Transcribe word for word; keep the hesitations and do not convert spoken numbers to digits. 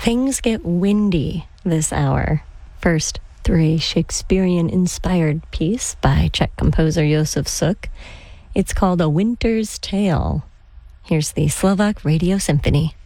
Things get windy this hour. First, through a Shakespearean-inspired piece by Czech composer Josef Suk. It's called A Winter's Tale. Here's the Slovak Radio Symphony.